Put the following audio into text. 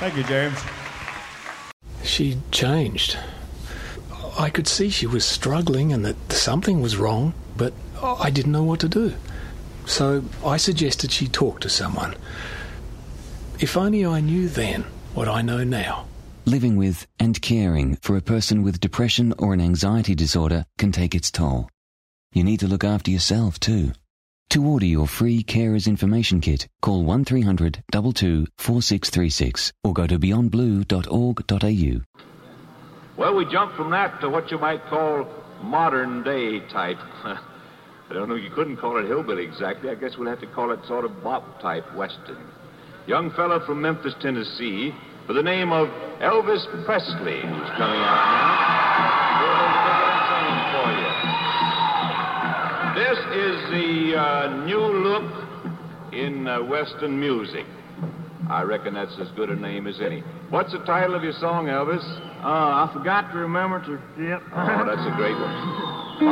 Thank you, James. She changed. I could see she was struggling and that something was wrong, but I didn't know what to do. So I suggested she talk to someone. If only I knew then what I know now. Living with and caring for a person with depression or an anxiety disorder can take its toll. You need to look after yourself too. To order your free Carers Information Kit, call 1300 22 4636 or go to beyondblue.org.au. Well, we jump from that to what you might call modern-day type. I don't know, you couldn't call it hillbilly exactly. I guess we'll have to call it sort of bop-type Western. Young fella from Memphis, Tennessee, by the name of Elvis Presley, who's coming out now. This is the new look in Western music. I reckon that's as good a name as any. What's the title of your song, Elvis? I forgot to remember to... Yep. Oh, that's a great one.